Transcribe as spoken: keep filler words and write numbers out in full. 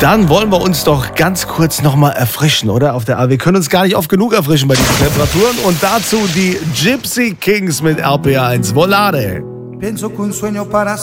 Dann wollen wir uns doch ganz kurz nochmal erfrischen, oder? Auf der A. Wir können uns gar nicht oft genug erfrischen bei diesen Temperaturen. Und dazu die Gypsy Kings mit R P R eins. Volare. Pienso que un sueño para